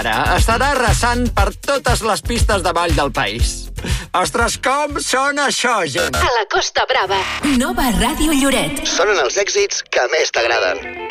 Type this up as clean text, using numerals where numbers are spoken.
ara estarà arrasant per totes les pistes de ball del país. Ostres, com sona això, gent? A la Costa Brava, Nova Ràdio Lloret. Sonen els èxits que més t'agraden.